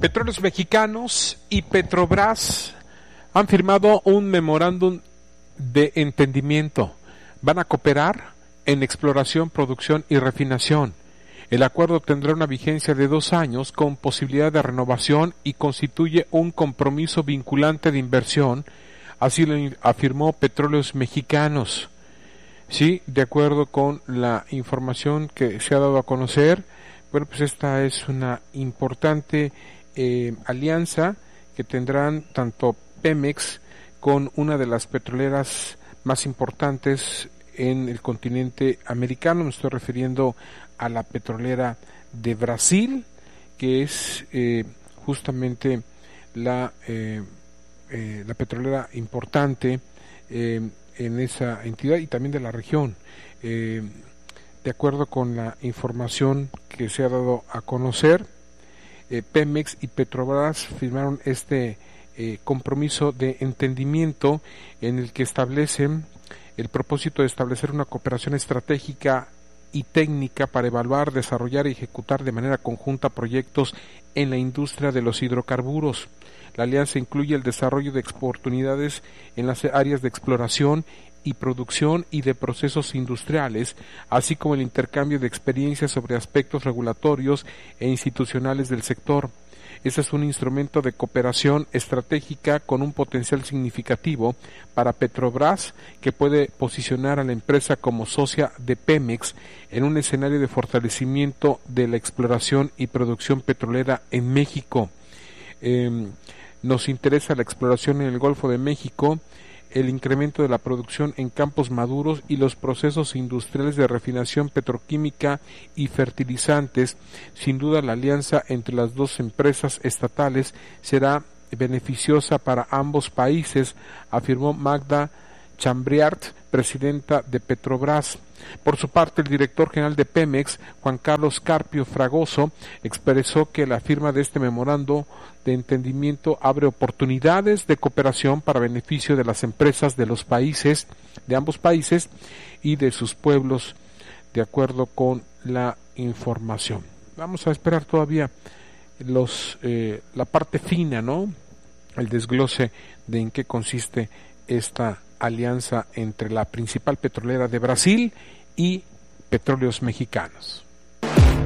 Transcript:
Petróleos Mexicanos y Petrobras han firmado un memorándum de entendimiento. Van a cooperar en exploración, producción y refinación. El acuerdo tendrá una vigencia de 2 años con posibilidad de renovación y constituye un compromiso vinculante de inversión, así lo afirmó Petróleos Mexicanos. Sí, de acuerdo con la información que se ha dado a conocer, bueno, pues esta es una importante alianza que tendrán tanto Pemex con una de las petroleras más importantes en el continente americano. Me estoy refiriendo a la petrolera de Brasil, que es justamente la petrolera importante en esa entidad y también de la región. De acuerdo con la información que se ha dado a conocer, Pemex y Petrobras firmaron este compromiso de entendimiento en el que establecen el propósito de establecer una cooperación estratégica y técnica para evaluar, desarrollar y ejecutar de manera conjunta proyectos en la industria de los hidrocarburos. La alianza incluye el desarrollo de oportunidades en las áreas de exploración y producción y de procesos industriales, así como el intercambio de experiencias sobre aspectos regulatorios e institucionales del sector. Este es un instrumento de cooperación estratégica con un potencial significativo para Petrobras, que puede posicionar a la empresa como socia de Pemex en un escenario de fortalecimiento de la exploración y producción petrolera en México. Nos interesa la exploración en el Golfo de México, el incremento de la producción en campos maduros y los procesos industriales de refinación petroquímica y fertilizantes. Sin duda, la alianza entre las dos empresas estatales será beneficiosa para ambos países, afirmó Magda Chambriard, presidenta de Petrobras. Por su parte, el director general de Pemex, Juan Carlos Carpio Fragoso, expresó que la firma de este memorando de entendimiento abre oportunidades de cooperación para beneficio de las empresas de ambos países y de sus pueblos, de acuerdo con la información. Vamos a esperar todavía la parte fina, ¿no? El desglose de en qué consiste esta alianza entre la principal petrolera de Brasil y Petróleos Mexicanos.